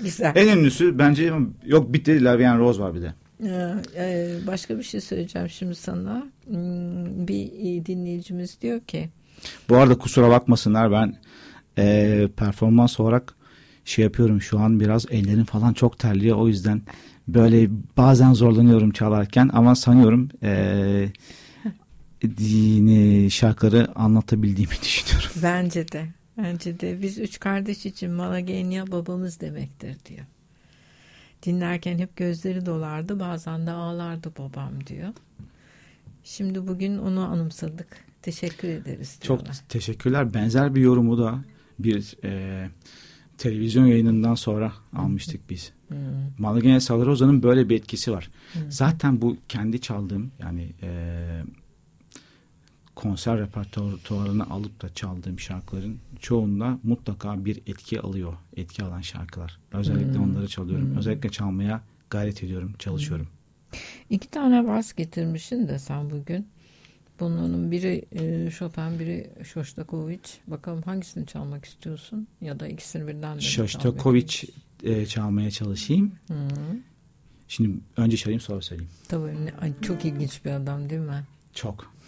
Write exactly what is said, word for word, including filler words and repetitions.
Güzel. En ünlüsü bence yok bitti. La Vie en Rose var bir de. Ee, başka bir şey söyleyeceğim şimdi sana. Bir dinleyicimiz diyor ki. Bu arada kusura bakmasınlar, ben e, performans olarak şey yapıyorum şu an, biraz ellerim falan çok terliyor, o yüzden böyle bazen zorlanıyorum çalarken, ama sanıyorum e, dini şarkıları anlatabildiğimi düşünüyorum. Bence de. Bence de. Biz üç kardeş için Malagenya babamız demektir diyor. Dinlerken hep gözleri dolardı, bazen de ağlardı babam diyor. Şimdi bugün onu anımsadık. Teşekkür ederiz diyorlar. Çok teşekkürler. Benzer bir yorumu da bir e, televizyon yayınından sonra almıştık biz. Hmm. Malagenya Salarosa'nın böyle bir etkisi var. Hmm. Zaten bu kendi çaldığım, yani e, konser repertuarını alıp da çaldığım şarkıların çoğunda mutlaka bir etki alıyor. Etki alan şarkılar. Özellikle hmm. onları çalıyorum. Hmm. Özellikle çalmaya gayret ediyorum, çalışıyorum. Hmm. İki tane vals getirmişsin de sen bugün. Bunların biri e, Chopin, biri Shostakovich. Bakalım hangisini çalmak istiyorsun? Ya da ikisini birden de Shostakovich e, çalmaya çalışayım. Hmm. Şimdi önce çalayım, sonra söyleyeyim. Tabii. Ay, çok ilginç bir adam değil mi? Çok.